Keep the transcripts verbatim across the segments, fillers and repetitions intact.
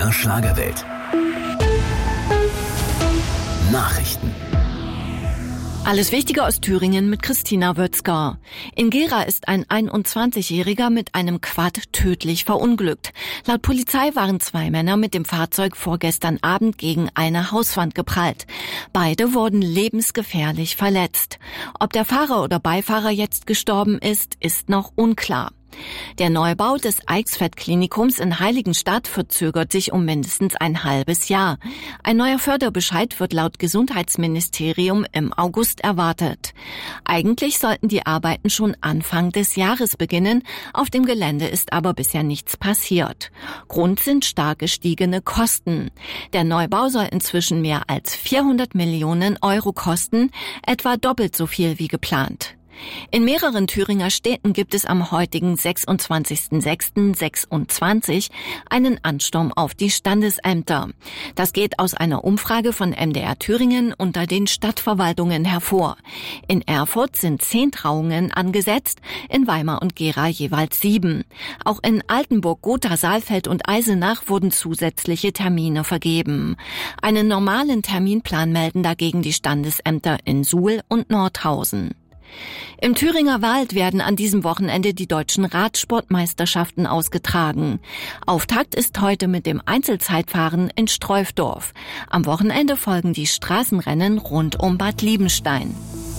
der Schlagerwelt. Nachrichten. Alles Wichtige aus Thüringen mit Christina Wötzger. In Gera ist ein einundzwanzigjähriger mit einem Quad tödlich verunglückt. Laut Polizei waren zwei Männer mit dem Fahrzeug vorgestern Abend gegen eine Hauswand geprallt. Beide wurden lebensgefährlich verletzt. Ob der Fahrer oder Beifahrer jetzt gestorben ist, ist noch unklar. Der Neubau des Eichsfeld-Klinikums in Heiligenstadt verzögert sich um mindestens ein halbes Jahr. Ein neuer Förderbescheid wird laut Gesundheitsministerium im August erwartet. Eigentlich sollten die Arbeiten schon Anfang des Jahres beginnen. Auf dem Gelände ist aber bisher nichts passiert. Grund sind stark gestiegene Kosten. Der Neubau soll inzwischen mehr als vierhundert Millionen Euro kosten, etwa doppelt so viel wie geplant. In mehreren Thüringer Städten gibt es am heutigen sechsundzwanzigsten sechsten sechsundzwanzig einen Ansturm auf die Standesämter. Das geht aus einer Umfrage von M D R Thüringen unter den Stadtverwaltungen hervor. In Erfurt sind zehn Trauungen angesetzt, in Weimar und Gera jeweils sieben. Auch in Altenburg, Gotha, Saalfeld und Eisenach wurden zusätzliche Termine vergeben. Einen normalen Terminplan melden dagegen die Standesämter in Suhl und Nordhausen. Im Thüringer Wald werden an diesem Wochenende die deutschen Radsportmeisterschaften ausgetragen. Auftakt ist heute mit dem Einzelzeitfahren in Streufdorf. Am Wochenende folgen die Straßenrennen rund um Bad Liebenstein.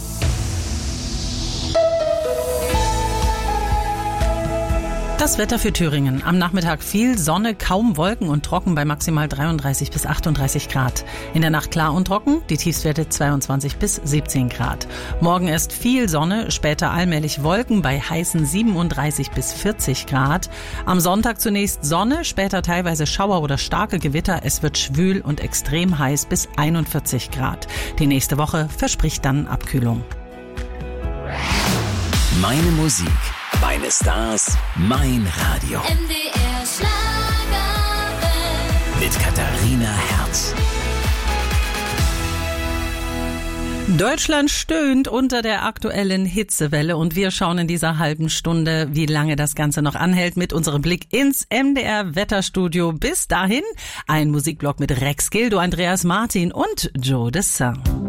Das Wetter für Thüringen. Am Nachmittag viel Sonne, kaum Wolken und trocken bei maximal dreiunddreißig bis achtunddreißig Grad. In der Nacht klar und trocken, die Tiefstwerte zweiundzwanzig bis siebzehn Grad. Morgen ist viel Sonne, später allmählich Wolken bei heißen siebenunddreißig bis vierzig Grad. Am Sonntag zunächst Sonne, später teilweise Schauer oder starke Gewitter. Es wird schwül und extrem heiß bis einundvierzig Grad. Die nächste Woche verspricht dann Abkühlung. Meine Musik, meine Stars, mein Radio. M D R Schlagerwelt. Mit Katharina Herz. Deutschland stöhnt unter der aktuellen Hitzewelle und wir schauen in dieser halben Stunde, wie lange das Ganze noch anhält, mit unserem Blick ins M D R Wetterstudio. Bis dahin ein Musikblog mit Rex Gildo, Andreas Martin und Joe Dessin.